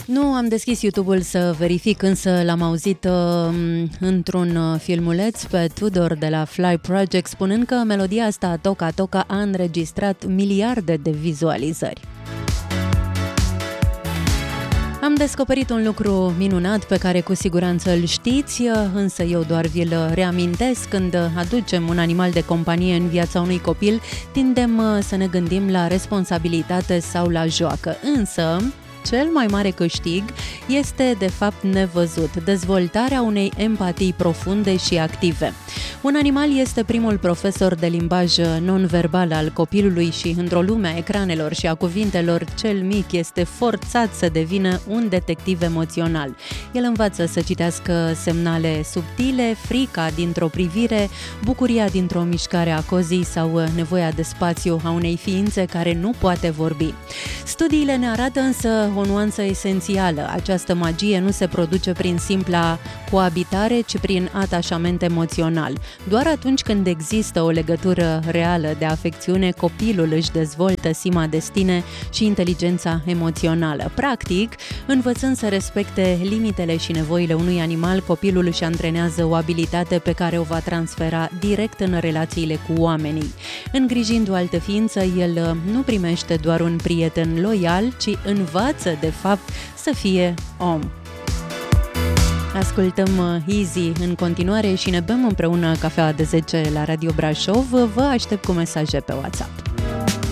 Nu am deschis YouTube-ul să verific, însă l-am auzit într-un filmuleț pe Tudor de la Fly Project spunând că melodia asta, Toca Toca, a înregistrat miliarde de vizualizări. Am descoperit un lucru minunat pe care cu siguranță îl știți, însă eu doar vi-l reamintesc. Când aducem un animal de companie în viața unui copil, tindem să ne gândim la responsabilitate sau la joacă. Însă, cel mai mare câștig este de fapt nevăzut, dezvoltarea unei empatii profunde și active. Un animal este primul profesor de limbaj non-verbal al copilului și într-o lume a ecranelor și a cuvintelor, cel mic este forțat să devină un detectiv emoțional. El învață să citească semnale subtile, frica dintr-o privire, bucuria dintr-o mișcare a cozii sau nevoia de spațiu a unei ființe care nu poate vorbi. Studiile ne arată însă o nuanță esențială. Această magie nu se produce prin simpla coabitare, ci prin atașament emoțional. Doar atunci când există o legătură reală de afecțiune, copilul își dezvoltă sima de sine și inteligența emoțională. Practic, învățând să respecte limitele și nevoile unui animal, copilul își antrenează o abilitate pe care o va transfera direct în relațiile cu oamenii. Îngrijind o altă ființă, el nu primește doar un prieten loial, ci învață, de fapt, să fie om. Ascultăm Easy în continuare și ne bem împreună cafea de 10 la Radio Brașov. Vă aștept cu mesaje pe WhatsApp.